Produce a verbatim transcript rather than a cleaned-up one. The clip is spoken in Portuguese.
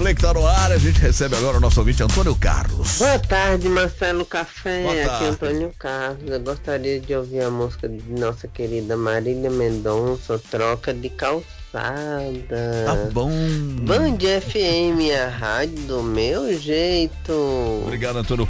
Conectar no ar, a gente recebe agora o nosso ouvinte Antônio Carlos. Boa tarde, Marcelo Café. Boa Aqui é tarde. Antônio Carlos. Eu gostaria de ouvir a música de nossa querida Marília Mendonça, Troca de Calçada. Tá bom. Band F M, a rádio do meu jeito. Obrigado, Antônio